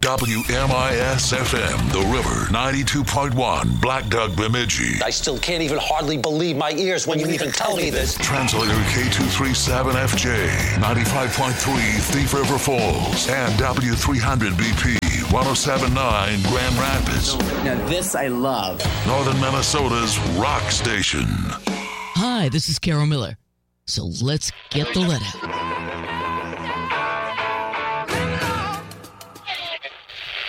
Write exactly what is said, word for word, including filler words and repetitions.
W M I S F M, The River, ninety-two point one, Black Duck, Bemidji. I still can't even hardly believe my ears when you even tell me this. Translator K two thirty-seven F J, ninety-five point three, Thief River Falls, and W three hundred B P, one oh seven point nine, Grand Rapids. Now this I love. Northern Minnesota's rock station. Hi, this is Carol Miller. So let's get the let out.